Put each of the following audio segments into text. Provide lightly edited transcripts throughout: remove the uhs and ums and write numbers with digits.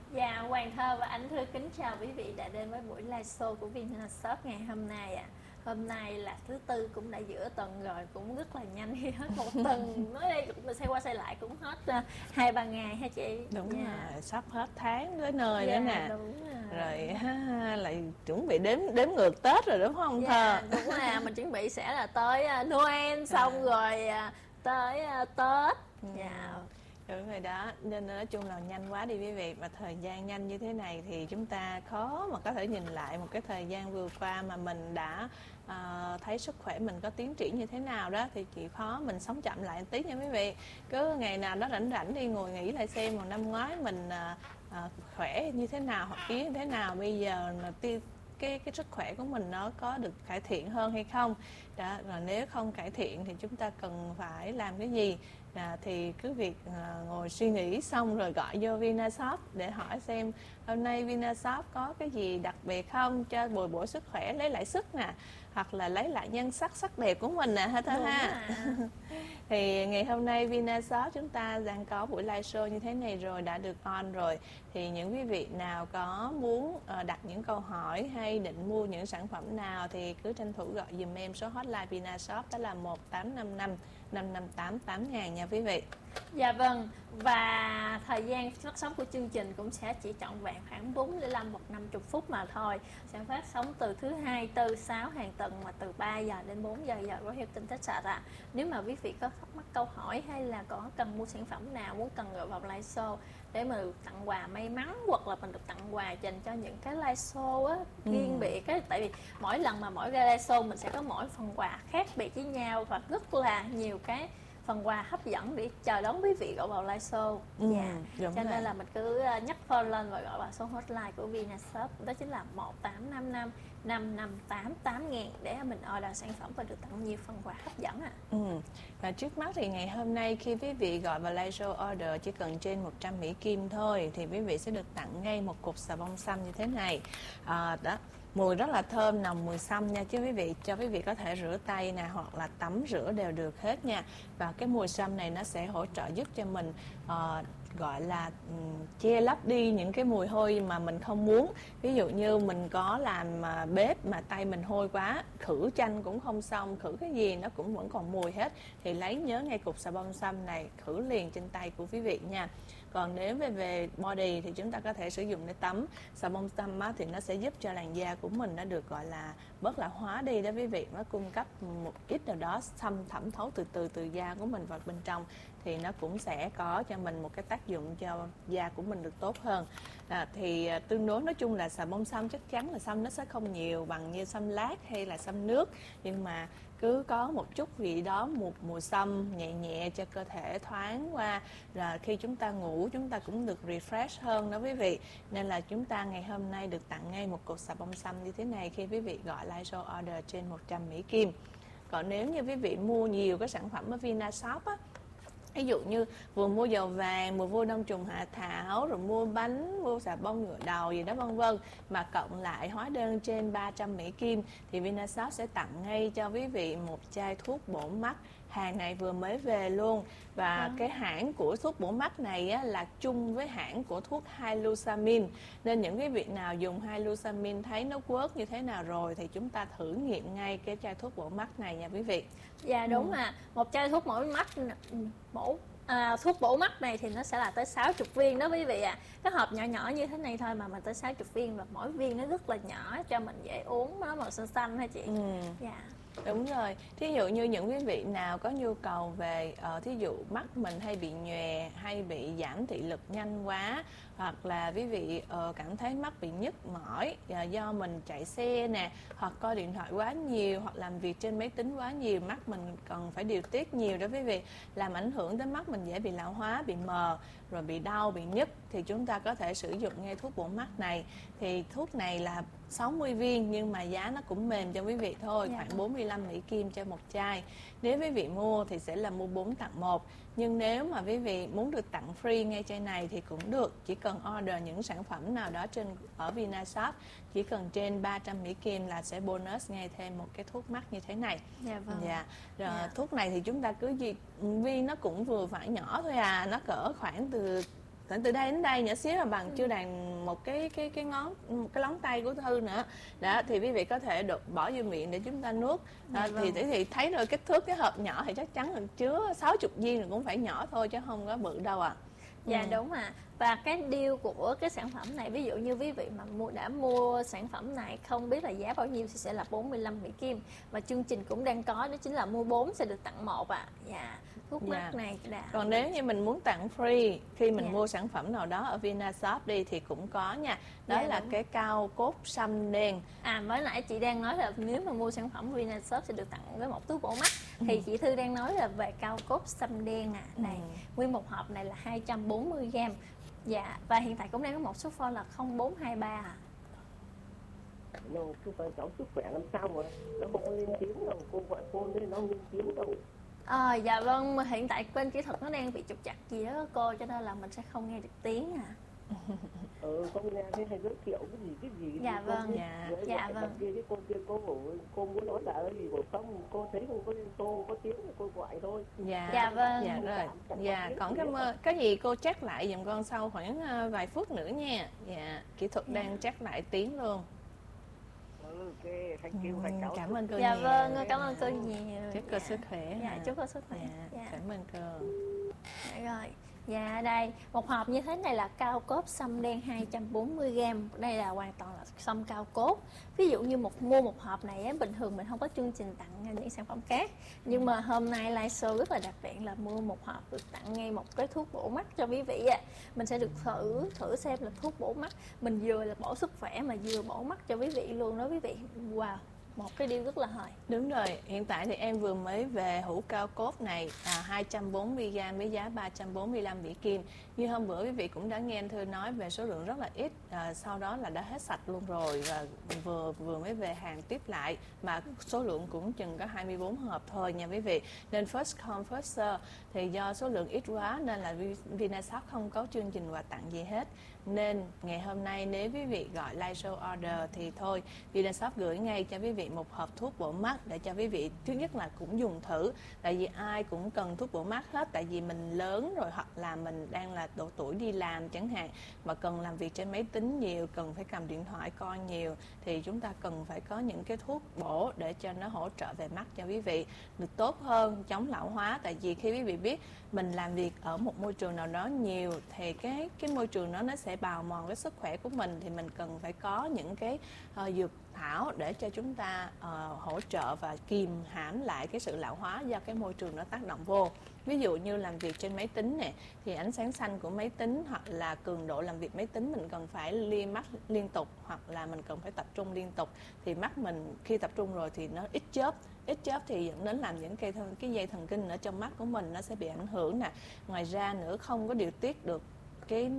Dạ, Hoàng Thơ và Anh Thư kính chào quý vị đã đến với buổi live show của Vinashop ngày hôm nay ạ. Hôm nay là thứ Tư, cũng đã giữa tuần rồi, cũng rất là nhanh khi hết một tuần. Mới đây mình xoay qua xoay lại cũng hết 2-3 ngày ha chị. Đúng Dạ. rồi, sắp hết tháng tới nơi Dạ, nữa nè. đúng Rồi lại chuẩn bị đếm ngược Tết rồi đúng không Dạ, Thơ? đúng là mình chuẩn bị sẽ là tới Noel xong rồi tới Tết. Dạ. Đúng rồi đó, nên nói chung là nhanh quá đi quý vị. Và thời gian nhanh như thế này thì chúng ta khó mà có thể nhìn lại một cái thời gian vừa qua mà mình đã thấy sức khỏe mình có tiến triển như thế nào đó. Thì chỉ khó mình sống chậm lại một tí nha quý vị. Cứ ngày nào đó rảnh rảnh đi ngồi nghĩ lại xem một năm ngoái mình khỏe như thế nào hoặc yếu như thế nào. Bây giờ là cái sức khỏe của mình nó có được cải thiện hơn hay không đó, rồi nếu không cải thiện thì chúng ta cần phải làm cái gì thì cứ việc ngồi suy nghĩ xong rồi gọi vô Vinashop để hỏi xem hôm nay Vinashop có cái gì đặc biệt không cho bồi bổ sức khỏe, lấy lại sức nè, hoặc là lấy lại nhan sắc sắc đẹp của mình nè ha Thơ ha. Thì ngày hôm nay Vinashop chúng ta đang có buổi live show như thế này rồi, đã được on rồi. Thì những quý vị nào có muốn đặt những câu hỏi hay định mua những sản phẩm nào thì cứ tranh thủ gọi dùm em số hotline Vinashop, đó là 1855 558 8000 nha quý vị. Dạ vâng, và thời gian phát sóng của chương trình cũng sẽ chỉ trọn vẹn khoảng 45 hoặc 50 phút mà thôi. Sẽ phát sóng từ thứ Hai, Tư, Sáu hàng tuần, mà từ 3 giờ đến 4 giờ của Hilton Texas ạ. Nếu mà quý vị có thắc mắc câu hỏi hay là có cần mua sản phẩm nào, muốn cần gọi vào live show để mà được tặng quà may mắn, hoặc là mình được tặng quà dành cho những cái live show á riêng biệt á, tại vì mỗi lần mà mỗi live show mình sẽ có mỗi phần quà khác biệt với nhau và rất là nhiều cái phần quà hấp dẫn để chờ đón quý vị gọi vào live show. Cho nên là mình cứ nhắc phone lên và gọi vào số hotline của Vinashop, đó chính là 1855 558 8000 để mình order sản phẩm và được tặng nhiều phần quà hấp dẫn ạ. Và trước mắt thì ngày hôm nay khi quý vị gọi vào live show order chỉ cần trên 100 Mỹ Kim thôi thì quý vị sẽ được tặng ngay một cục xà bông xăm như thế này. Đó, mùi rất là thơm, nồng mùi xăm nha chứ quý vị, cho quý vị có thể rửa tay nè hoặc là tắm rửa đều được hết nha. Và cái mùi xăm này nó sẽ hỗ trợ giúp cho mình gọi là che lấp đi những cái mùi hôi mà mình không muốn. Ví dụ như mình có làm bếp mà tay mình hôi quá, khử chanh cũng không xong, khử cái gì nó cũng vẫn còn mùi hết, thì lấy nhớ ngay cục xà bông xăm này khử liền trên tay của quý vị nha. Còn nếu về body thì chúng ta có thể sử dụng để tắm. Xà bông xăm thì nó sẽ giúp cho làn da của mình nó được gọi là bớt lão hóa đi đó quý vị. Nó cung cấp một ít nào đó xăm thẩm thấu từ da của mình vào bên trong, thì nó cũng sẽ có cho mình một cái tác dụng cho da của mình được tốt hơn. Thì tương đối nói chung là xà bông xăm chắc chắn là xăm nó sẽ không nhiều bằng như xăm lát hay là xăm nước, nhưng mà cứ có một chút gì đó, một mùi xăm nhẹ nhẹ cho cơ thể thoáng qua, rồi khi chúng ta ngủ chúng ta cũng được refresh hơn đó quý vị. Nên là chúng ta ngày hôm nay được tặng ngay một cục xà bông xăm như thế này khi quý vị gọi live show order trên 100 Mỹ Kim. Còn nếu như quý vị mua nhiều cái sản phẩm ở Vinashop á, ví dụ như vừa mua dầu vàng, vừa mua đông trùng hạ thảo, rồi mua bánh, mua xà bông ngựa đầu gì đó vân vân, mà cộng lại hóa đơn trên 300 Mỹ Kim thì Vinashop sẽ tặng ngay cho quý vị một chai thuốc bổ mắt. Hàng này vừa mới về luôn. Và cái hãng của thuốc bổ mắt này á, là chung với hãng của thuốc Hylusamin. Nên những quý vị nào dùng Hylusamin thấy nó work như thế nào rồi thì chúng ta thử nghiệm ngay cái chai thuốc bổ mắt này nha quý vị. Dạ đúng một chai thuốc thuốc bổ mắt này thì nó sẽ là tới 60 viên đó quý vị ạ. Cái hộp nhỏ nhỏ như thế này thôi mà tới 60 viên, và mỗi viên nó rất là nhỏ cho mình dễ uống, nó màu xanh xanh ha chị. Dạ. Đúng rồi. Thí dụ như những quý vị nào có nhu cầu về thí dụ mắt mình hay bị nhòe, hay bị giảm thị lực nhanh quá, hoặc là quý vị cảm thấy mắt bị nhức mỏi do mình chạy xe nè, hoặc coi điện thoại quá nhiều, hoặc làm việc trên máy tính quá nhiều, mắt mình cần phải điều tiết nhiều đó quý vị, làm ảnh hưởng tới mắt mình, dễ bị lão hóa, bị mờ, rồi bị đau, bị nhức, thì chúng ta có thể sử dụng ngay thuốc bổ mắt này. Thì thuốc này là 60 viên nhưng mà giá nó cũng mềm cho quý vị thôi, khoảng 45 Mỹ Kim cho một chai. Nếu quý vị mua thì sẽ là mua 4 tặng 1. Nhưng nếu mà quý vị muốn được tặng free ngay chai này thì cũng được, chỉ cần order những sản phẩm nào đó ở Vinashop, chỉ cần trên 300 Mỹ Kim là sẽ bonus ngay thêm một cái thuốc mắt như thế này. Rồi thuốc này thì chúng ta cứ viên nó cũng vừa phải nhỏ thôi nó cỡ khoảng từ từ đây đến đây nhỏ xíu là bằng chưa đàn một cái ngón, một cái ngón tay của Thư nữa. Đó thì quý vị có thể bỏ vô miệng để chúng ta nuốt. Thì thấy rồi, kích thước cái hộp nhỏ thì chắc chắn là chứa 60 viên, cũng phải nhỏ thôi chứ không có bự đâu ạ. Dạ đúng ạ. Và cái deal của cái sản phẩm này, ví dụ như quý vị mà đã mua sản phẩm này không biết là giá bao nhiêu thì sẽ là 45 Mỹ Kim. Và chương trình cũng đang có, đó chính là mua 4 sẽ được tặng 1 ạ. Dạ. Thuốc mắt này đã. Còn nếu như mình muốn tặng free khi mình mua sản phẩm nào đó ở Vinashop đi thì cũng có nha. Đó là cái cao cốt xăm đen. Mới nãy chị đang nói là nếu mà mua sản phẩm Vinashop sẽ được tặng với một túi bổ mắt. Thì chị Thư đang nói là về cao cốt xăm đen này. Nguyên một hộp này là 240g. Dạ, và hiện tại cũng đang có một số phone là 0423 Chứ phải cháu sức khỏe làm sao mà nó không có lên tiếng đâu, cô gọi phone đấy nó không lên tiếng đâu. Dạ vâng, hiện tại bên kỹ thuật nó đang bị trục trặc gì đó cô, cho nên là mình sẽ không nghe được tiếng Không nghe thấy hay giới thiệu cái gì. Dạ vâng, dạ vâng. Cái cô muốn nói là gì của không, cô thấy không có lên tô có tiếng thì cô gọi thôi. Dạ vâng. Dạ rồi. Dạ, còn cái gì cô check lại giùm con sau khoảng vài phút nữa nha. Dạ, kỹ thuật đang check lại tiếng luôn. Cảm ơn cô dạ nhiều. Vâng, cảm ơn cô nhiều. Chúc cô sức khỏe. Dạ, chúc cô sức khỏe. Cảm ơn cô. Dạ rồi. Dạ đây, một hộp như thế này là cao cốt xăm đen 240g. Đây là hoàn toàn là xăm cao cốt. Ví dụ như mua một hộp này bình thường mình không có chương trình tặng những sản phẩm khác. Nhưng mà hôm nay live show rất là đặc biệt là mua một hộp được tặng ngay một cái thuốc bổ mắt cho quý vị. Mình sẽ được thử xem là thuốc bổ mắt mình vừa là bổ sức khỏe mà vừa bổ mắt cho quý vị luôn đó quý vị. Wow, một cái điều rất là hời. Đúng rồi, hiện tại thì em vừa mới về hũ cao cốt này 240g với giá 345 Mỹ Kim. Như hôm bữa quý vị cũng đã nghe anh Thư nói về số lượng rất là ít, sau đó là đã hết sạch luôn rồi và vừa mới về hàng tiếp lại, mà số lượng cũng chừng có 24 hộp thôi nha quý vị. Nên first come first serve, thì do số lượng ít quá nên là Vinashop không có chương trình quà tặng gì hết. Nên ngày hôm nay nếu quý vị gọi live show order thì thôi, Vinashop gửi ngay cho quý vị một hộp thuốc bổ mắt để cho quý vị thứ nhất là cũng dùng thử, tại vì ai cũng cần thuốc bổ mắt hết, tại vì mình lớn rồi hoặc là mình đang là độ tuổi đi làm chẳng hạn, mà cần làm việc trên máy tính nhiều, cần phải cầm điện thoại coi nhiều, thì chúng ta cần phải có những cái thuốc bổ để cho nó hỗ trợ về mắt cho quý vị được tốt hơn, chống lão hóa. Tại vì khi quý vị biết mình làm việc ở một môi trường nào đó nhiều thì cái môi trường đó nó sẽ bào mòn cái sức khỏe của mình, thì mình cần phải có những cái dược thảo để cho chúng ta hỗ trợ và kìm hãm lại cái sự lão hóa do cái môi trường nó tác động vô. Ví dụ như làm việc trên máy tính nè, thì ánh sáng xanh của máy tính hoặc là cường độ làm việc máy tính mình cần phải mắt liên tục, hoặc là mình cần phải tập trung liên tục, thì mắt mình khi tập trung rồi thì nó ít chớp thì dẫn đến làm những cái dây thần kinh ở trong mắt của mình nó sẽ bị ảnh hưởng nè. Ngoài ra nữa, không có điều tiết được cái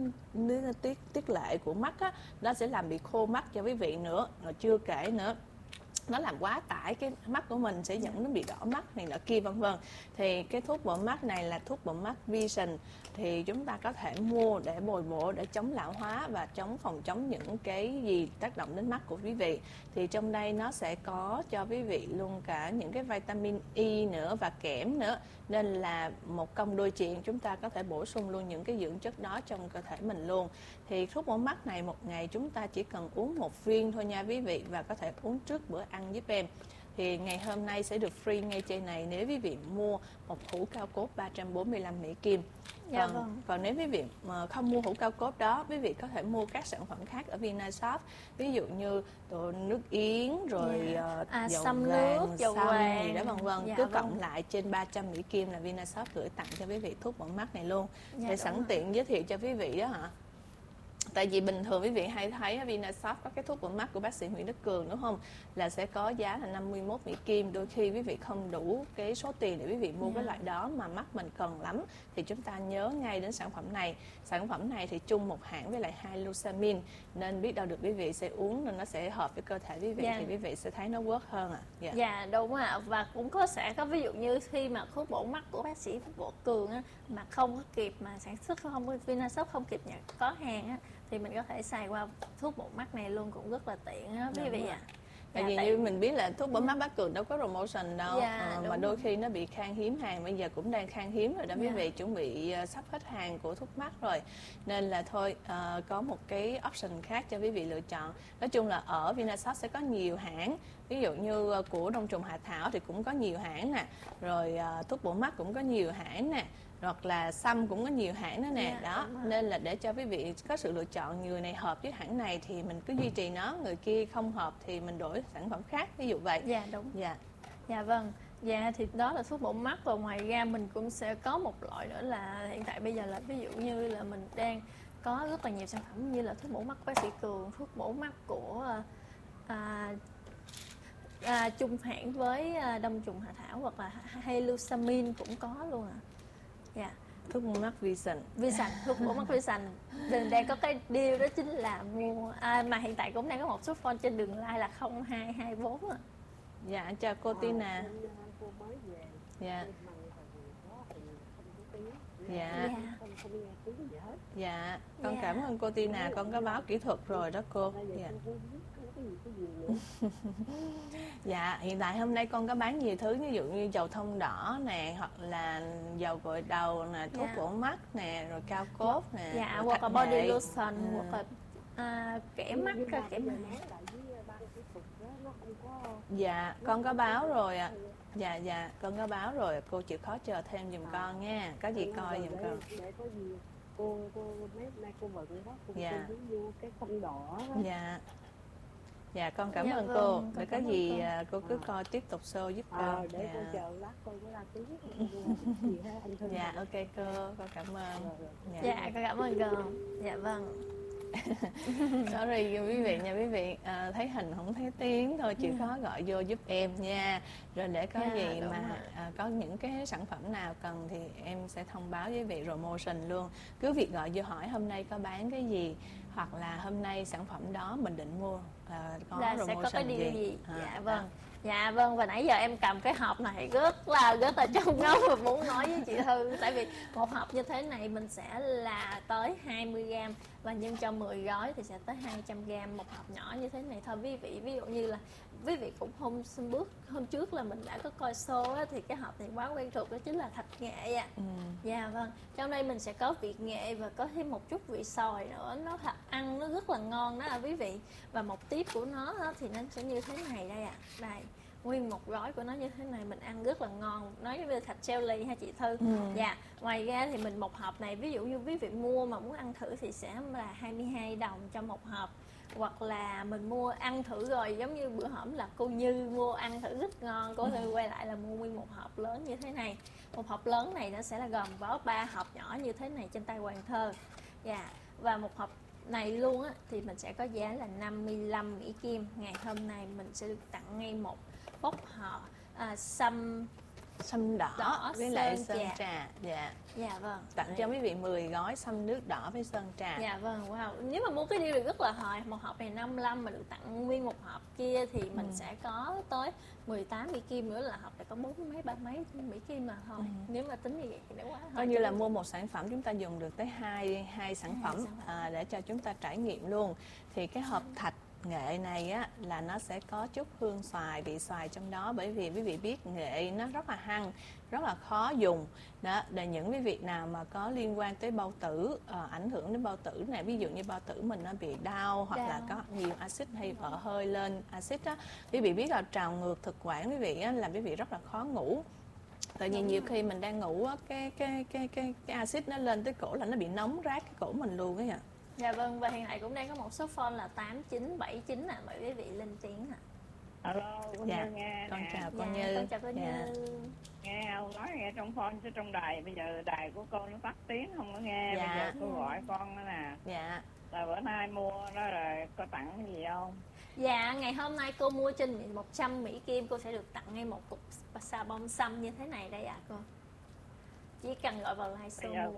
tiết lệ của mắt á, nó sẽ làm bị khô mắt cho quý vị nữa. Rồi chưa kể nữa, nó làm quá tải cái mắt của mình, sẽ dẫn đến bị đỏ mắt này nọ kia vân vân. Thì cái thuốc bổ mắt này là thuốc bổ mắt Vision, thì chúng ta có thể mua để bồi bổ, để chống lão hóa và phòng chống những cái gì tác động đến mắt của quý vị. Thì trong đây nó sẽ có cho quý vị luôn cả những cái vitamin E nữa và kẽm nữa, nên là một công đôi chuyện, chúng ta có thể bổ sung luôn những cái dưỡng chất đó trong cơ thể mình luôn. Thì thuốc bổ mắt này một ngày chúng ta chỉ cần uống 1 viên thôi nha quý vị, và có thể uống trước bữa ăn giúp em. Thì ngày hôm nay sẽ được free ngay trên này nếu quý vị mua một hũ cao cốt 345 Mỹ Kim. Còn nếu quý vị mà không mua hũ cao cốt đó, quý vị có thể mua các sản phẩm khác ở Vinashop, ví dụ như nước yến rồi dầu xăm vàng, nước, dầu vàng gì đó vân vân. Cứ cộng lại trên 300 Mỹ Kim là Vinashop gửi tặng cho quý vị thuốc bổ mắt này luôn. Để sẵn tiện giới thiệu cho quý vị đó hả. Tại vì bình thường quý vị hay thấy ở Vinashop có cái thuốc bổ mắt của bác sĩ Nguyễn Đức Cường đúng không? Là sẽ có giá là 51 Mỹ Kim. Đôi khi quý vị không đủ cái số tiền để quý vị mua cái loại đó mà mắt mình cần lắm, thì chúng ta nhớ ngay đến sản phẩm này. Sản phẩm này thì chung một hãng với lại Hylusamin, nên biết đâu được quý vị sẽ uống nên nó sẽ hợp với cơ thể quý vị, thì quý vị sẽ thấy nó work hơn ạ. Dạ đúng ạ. Và cũng sẽ có ví dụ như khi mà thuốc bổ mắt của bác sĩ Vũ Cường á, mà không có kịp, mà sản xuất không, Vinashop không kịp nhận có hàng á, thì mình có thể xài qua thuốc bổ mắt này luôn, cũng rất là tiện á quý vị ạ. Tại vì tại- như mình biết là thuốc bổ mắt Bá Cường đâu có promotion đâu. Dạ, Mà đúng đôi rồi. khi nó bị khan hiếm hàng, bây giờ cũng đang khan hiếm rồi đó quý Dạ. vị, chuẩn bị sắp hết hàng của thuốc mắt rồi. Nên là thôi có một cái option khác cho quý vị lựa chọn. Nói chung là ở Vinashop sẽ có nhiều hãng, ví dụ như của Đông Trùng Hạ Thảo thì cũng có nhiều hãng nè, rồi thuốc bổ mắt cũng có nhiều hãng nè, hoặc là Sâm cũng có nhiều hãng nữa nè. Dạ, Đó, đúng rồi. nên là để cho quý vị có sự lựa chọn, người này hợp với hãng này thì mình cứ duy trì nó, người kia không hợp thì mình đổi sản phẩm khác, ví dụ vậy. Dạ đúng. Dạ. Dạ vâng. Dạ thì đó là thuốc bổ mắt, và ngoài ra mình cũng sẽ có một loại nữa là hiện tại bây giờ là ví dụ như là mình đang có rất là nhiều sản phẩm như là thuốc bổ mắt bác sĩ Cường, thuốc bổ mắt của chung hãng với Đông Trùng Hạ Thảo, hoặc là Helusamin cũng có luôn ạ. Dạ. Thuốc mắt Vision. Vision, thuốc bổ mắt Vision. Mình đang có cái deal đó chính là mua mà hiện tại cũng đang có một số phone trên đường line là 0224 ạ. Dạ, chào cô Tina. Cô mới về. Dạ. Mà đó thì không có tiếng. Dạ. Không nghe tiếng gì hết. Dạ, con Dạ. cảm ơn cô Tina, con có báo kỹ thuật rồi đó cô. Bây giờ Dạ. cô không biết cái gì nữa. Dạ, hiện tại hôm nay con có bán nhiều thứ, ví dụ như dầu thông đỏ nè, hoặc là dầu gội đầu nè, thuốc Dạ. bổ mắt nè, rồi cao cốt nè, Dạ, rồi hoặc là thạch body nghệ. lotion, hoặc là kẻ mắt, Nhưng mà kẻ bây giờ mặt. nói lại với ban kỹ thuật đó, nó không có. Dạ, con có báo rồi ạ. Dạ, con có báo rồi, cô chịu khó chờ thêm giùm con nha, có gì coi giùm con. Để có gì cô mấy hôm nay cô bận đó, cô Dạ. cô vô cái khăn đỏ đó. Dạ. Dạ, con cảm Dạ ơn vâng, cô. con Để có cảm ơn gì cô. cô cứ coi tiếp tục show giúp con. Để Dạ. con chờ lát coi có ra tiếng gì ha anh Thư. Dạ, ok cô, con cảm ơn. Dạ, con cảm ơn cô. Dạ vâng. Sorry quý vị nha quý vị, thấy hình không thấy tiếng thôi, chịu khó gọi vô giúp em nha. Rồi để có Dạ, gì đúng mà rồi. có những cái sản phẩm nào cần thì em sẽ thông báo với vị promotion luôn. Cứ việc gọi vô hỏi hôm nay có bán cái gì, hoặc là hôm nay sản phẩm đó mình định mua có Là sẽ promotion có cái deal gì. Dạ đó. vâng. Dạ vâng, và nãy giờ em cầm cái hộp này rất là trong ngóng và muốn nói với chị Thư. Tại vì một hộp như thế này mình sẽ là tới 20g, và nhân cho 10 gói thì sẽ tới 200g một hộp nhỏ như thế này thôi quý vị. Ví dụ như là quý vị cũng hôm trước là mình đã có coi show á, thì cái hộp này quá quen thuộc, đó chính là thạch nghệ ạ. Dạ vâng, trong đây mình sẽ có vị nghệ và có thêm một chút vị xoài nữa, nó ăn nó rất là ngon đó quý vị. Và một tiếp của nó á, thì nó sẽ như thế này đây ạ. Đây, nguyên một gói của nó như thế này, mình ăn rất là ngon, nói như thạch jelly ha chị Thư. Dạ, ngoài ra thì mình một hộp này, ví dụ như quý vị mua mà muốn ăn thử thì sẽ là 22 đồng cho một hộp. Hoặc là mình mua ăn thử rồi, giống như bữa hổm là cô Như mua ăn thử rất ngon, cô Thư quay lại là mua nguyên một hộp lớn như thế này. Một hộp lớn này nó sẽ là gồm có 3 hộp nhỏ như thế này trên tay Hoàng Thơ. Dạ, và một hộp này luôn á thì mình sẽ có giá là 55 Mỹ Kim. Ngày hôm nay mình sẽ được tặng ngay một bốc họ sâm Đỏ đỏ với lại sơn sơn trà. trà. Dạ. Dạ vâng. Tặng cho quý vị 10 gói sâm nước đỏ với sơn trà. Dạ vâng, wow. Nếu mà mua cái deal thì rất là hời. Một hộp này 55 mà được tặng nguyên một hộp kia thì mình sẽ có tới 18 Mỹ Kim nữa, là hộp này có 4 mấy 3 mấy Mỹ Kim mà thôi. Nếu mà tính như vậy thì nó quá Coi như là mua một sản phẩm chúng ta dùng được tới hai sản phẩm để cho chúng ta trải nghiệm luôn. Thì cái hộp thạch nghệ này á là nó sẽ có chút hương xoài, vị xoài trong đó, bởi vì quý vị biết nghệ nó rất là hăng, rất là khó dùng đó. Để những quý vị nào mà có liên quan tới bao tử, ảnh hưởng đến bao tử này, ví dụ như bao tử mình nó bị đau hoặc là có nhiều axit hay vỡ hơi lên axit á, quý vị biết là trào ngược thực quản quý vị á, làm quý vị rất là khó ngủ. Tại vì nhiều khi mình đang ngủ á, cái axit nó lên tới cổ là nó bị nóng rát cái cổ mình luôn á. Dạ vâng, và hiện tại cũng đang có một số phone là 8979 nè, mời quý vị lên tiếng ạ. Alo, con Dạ, Như nghe con nè. chào cô Dạ, Như. con chào cô Dạ. Như. Nghe ông nói nghe trong phone chứ trong đài bây giờ đài của cô nó tắt tiếng không có nghe. Dạ. Bây giờ cô gọi con đó nè. Dạ. Là bữa nay mua đó rồi có tặng cái gì không? Dạ, ngày hôm nay cô mua trên 100 Mỹ Kim, cô sẽ được tặng ngay một cục xà bông xăm như thế này đây ạ cô. Chỉ cần gọi vào live show. Bây giờ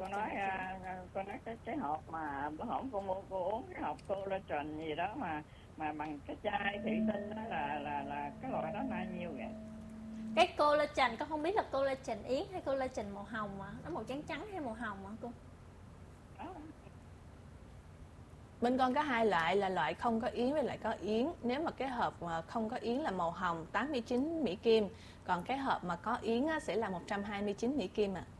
cô nói cái hộp mà bữa hổm cô mua, cô uống cái hộp collagen gì đó mà bằng cái chai thủy tinh đó là cái loại đó bao nhiêu vậy? Cái collagen, con không biết là collagen yến hay collagen màu hồng mà nó màu trắng trắng hay màu hồng hả cô? Đó. Bên con có hai loại là loại không có yến với lại có yến. Nếu mà cái hộp mà không có yến là màu hồng 89 Mỹ Kim, còn cái hộp mà có yến á, sẽ là 129 Mỹ Kim ạ.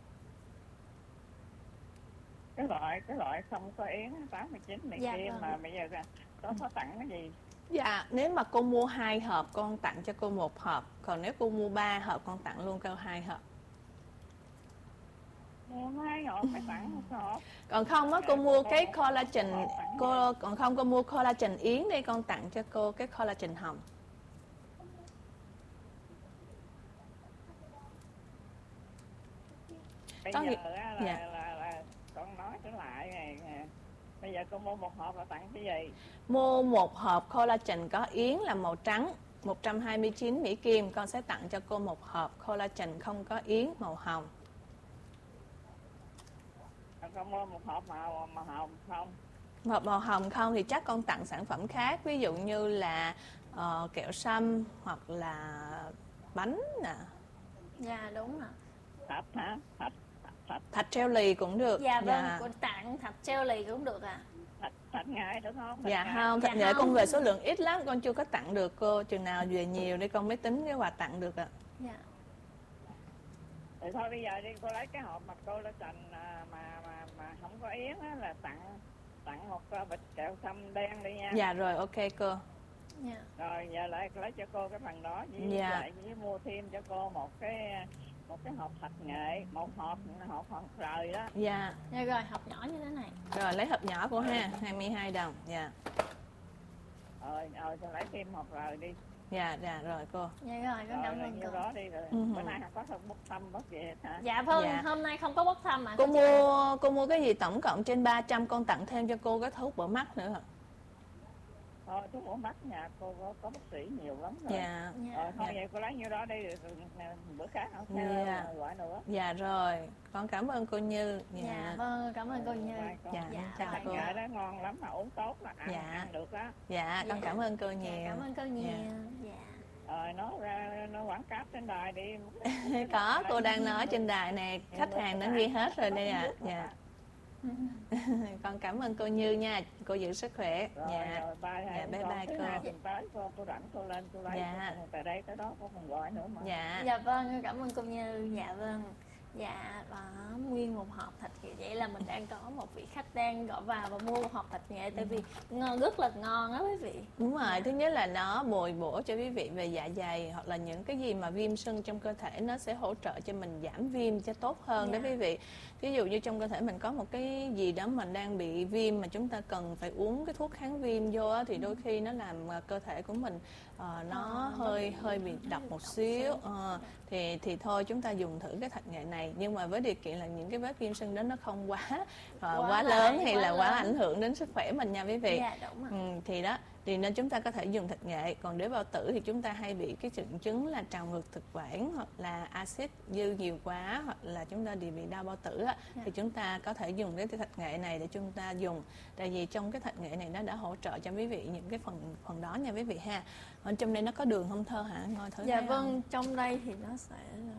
Cái loại không có yến 89 Mỹ Dạ Kim vâng. mà bây giờ có tặng cái gì? Dạ, nếu mà cô mua 2 hộp con tặng cho cô 1 hộp, còn nếu cô mua 3 hộp con tặng luôn cô 2 hộp. Mua 2 hộp phải tặng 1 hộp. Còn không á cô mua cái collagen, còn không cô mua collagen yến đi, con tặng cho cô cái collagen hồng. Bây Có giờ gì- á, dạ. là con nói trở lại này, bây giờ con mua 1 hộp là tặng cái gì? Mua 1 hộp collagen có yến là màu trắng 129 Mỹ Kim, con sẽ tặng cho cô 1 hộp collagen không có yến màu hồng. Con mua 1 hộp màu hồng không? Hộp màu hồng không thì chắc con tặng sản phẩm khác, ví dụ như là kẹo sâm hoặc là bánh nè, Dạ đúng ạ. Thạch hả? Thạch thạch treo lì cũng được. Dạ vâng, con tặng thạch treo lì cũng được ạ. thạch nghệ được không? Dạ Nghệ. không, thạch Dạ nghệ không. con về số lượng ít lắm, con chưa có tặng được cô, chừng nào về nhiều để con mới tính cái quà tặng được ạ. Dạ. Thì thôi bây giờ đi cô lấy cái hộp mà cô đã dành mà không có yến á, là tặng 1 bịch kẹo sâm đen đi nha. Dạ rồi, ok cô. Dạ. Rồi giờ lấy cho cô cái phần đó với Dạ. lại với mua thêm cho cô một cái hộp thạch nghệ, một hộp rời đó. Dạ, Dạ rồi, hộp nhỏ như thế này. rồi lấy hộp nhỏ cô ha, 22 đồng. Dạ, Rồi cho lấy thêm hộp rời đi. dạ, dạ rồi cô. Dạ rồi, con cảm Rồi ơn nhiêu cô. đó đi rồi. Ừ. Bữa nay không có thông bốc thăm bốc gì hết hả? Dạ vâng, Dạ. hôm nay không có bốc thăm ạ. Cô mua cái gì tổng cộng trên 300, con tặng thêm cho cô cái thuốc bổ mắt nữa hả? Thôi thuốc bổ mắt nhà cô có bác sĩ nhiều lắm rồi. Dạ. Rồi thôi Dạ. vậy cô lấy nhiêu đó đi rồi bữa khác không Dạ. gọi nữa. Dạ rồi, con cảm ơn cô Như. Dạ vâng, cảm ơn cô Như. Bye con. Dạ, Dạ, chào bye. cô. Nghệ đó ngon lắm mà uống tốt là ăn, Dạ. ăn được đó. Dạ, con Dạ. cảm ơn cô Dạ, nhiều. cảm ơn cô nhiều. Dạ. Dạ. Rồi nó quảng cáo trên đài đi. Có, cô đang nói trên đài nè, khách hàng đã ghi hết rồi đây ạ. Dạ. Con cảm ơn cô Như nha, cô giữ sức khỏe. Rồi, Dạ. rồi bye Dạ, bye bye Thứ cô. hai tuần tới cô rảnh cô lên cô lấy. Dạ. Từ đây tới đó cô còn gọi nữa mà. Dạ. Dạ vâng, cảm ơn cô Như. Dạ vâng. Dạ, nguyên một hộp thịt nghệ. Vậy là mình đang có một vị khách đang gọi vào và mua một hộp thịt nghệ. Tại vì ngon, rất là ngon á quý vị. Đúng rồi, thứ nhất là nó bồi bổ cho quý vị về dạ dày hoặc là những cái gì mà viêm sưng trong cơ thể, nó sẽ hỗ trợ cho mình giảm viêm cho tốt hơn đó Dạ. quý vị. Ví dụ như trong cơ thể mình có một cái gì đó mình đang bị viêm mà chúng ta cần phải uống cái thuốc kháng viêm vô á, thì đôi khi nó làm cơ thể của mình nó hơi bị độc một xíu. Thì thôi chúng ta dùng thử cái thạch nghệ này, nhưng mà với điều kiện là những cái vết viêm sưng đó nó không quá lớn hay là quá ảnh hưởng đến sức khỏe mình nha quý vị. Dạ đúng ạ. Thì đó, thì nên chúng ta có thể dùng thịt nghệ. Còn để bao tử thì chúng ta hay bị cái triệu chứng là trào ngược thực quản hoặc là axit dư nhiều quá, hoặc là chúng ta bị đau bao tử á, thì chúng ta có thể dùng cái thịt nghệ này để chúng ta dùng. Tại vì trong cái thịt nghệ này nó đã hỗ trợ cho quý vị những cái phần đó nha quý vị ha. Ở trong đây nó có đường không Thơ hả? Ngồi thử Dạ thấy vâng, không? trong đây thì nó sẽ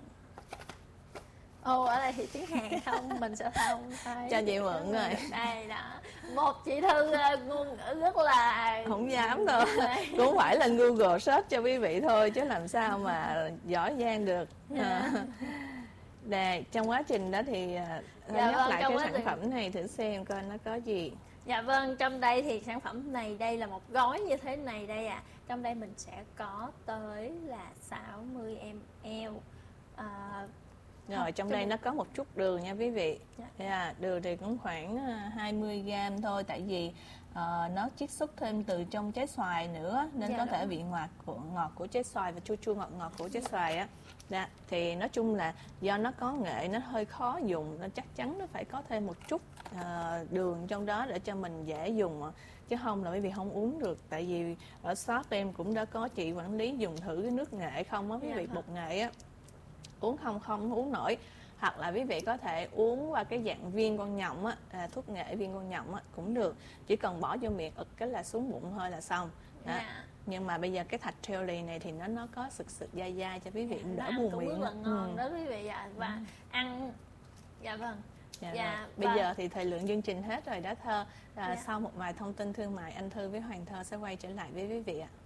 ở đây thì tiếng Hàn không, mình sẽ không thấy. Cho chị mượn rồi. Đây đó, một chị Thư ngôn ngữ rất là Không dám đâu. Cũng phải là Google search cho quý vị thôi, chứ làm sao mà giỏi giang được. Dạ. Đây, trong quá trình đó thì Dạ nhắc vâng, lại trong cái quá sản trình- phẩm này thử xem coi nó có gì. Dạ vâng, trong đây thì sản phẩm này đây là một gói như thế này đây ạ. Trong đây mình sẽ có tới là 60 ml. Rồi trong đây nó có một chút đường nha quý vị. Dạ. Đường thì cũng khoảng 20 gram thôi, tại vì nó chiết xuất thêm từ trong trái xoài nữa, nên Dạ có thể đúng. vị ngọt của trái xoài và chua chua ngọt của trái xoài á. Dạ, thì nói chung là do nó có nghệ nó hơi khó dùng, nên chắc chắn nó phải có thêm một chút đường trong đó để cho mình dễ dùng, chứ không là quý vị không uống được. Tại vì ở shop em cũng đã có chị quản lý dùng thử cái nước nghệ không á quý Dạ vị, vâng. bột nghệ á, uống không uống nổi. Hoặc là quý vị có thể uống qua cái dạng viên con nhộng á, thuốc nghệ viên con nhộng á cũng được, chỉ cần bỏ vô miệng ực cái là xuống bụng thôi là xong đó. Dạ. Nhưng mà bây giờ cái thạch treo lì này thì nó có sực dai cho quý vị Nó đỡ ăn buồn cũng miệng rất là á. ngon đó quý vị ạ. Và ăn, dạ vâng, Dạ Dạ, rồi. Bây và- giờ thì thời lượng chương trình hết rồi đó Thơ. Dạ. Sau một vài thông tin thương mại, anh Thư với Hoàng Thơ sẽ quay trở lại với quý vị ạ.